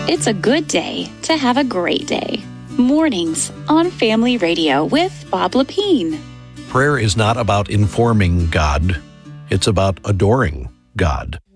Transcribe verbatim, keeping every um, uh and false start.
It's a good day to have a great day. Mornings on Family Radio with Bob Lepine. Prayer is not about informing God. It's about adoring God.